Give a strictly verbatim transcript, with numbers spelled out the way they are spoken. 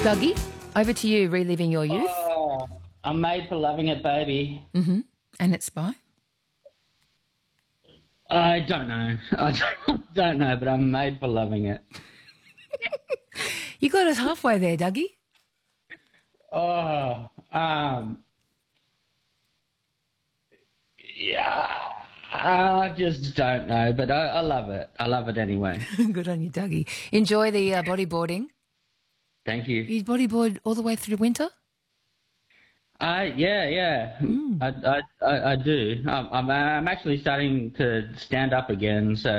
Dougie, over to you, reliving your youth. Oh, I'm made for loving it, baby. Mm-hmm. And it's by? I don't know. I don't, don't know, but I'm made for loving it. You got us halfway there, Dougie. Oh, um, yeah, I just don't know, but I, I love it. I love it anyway. Good on you, Dougie. Enjoy the uh, bodyboarding. Thank you. You bodyboard all the way through winter? I yeah yeah Mm. I, I I I do. I'm I'm I'm actually starting to stand up again, so.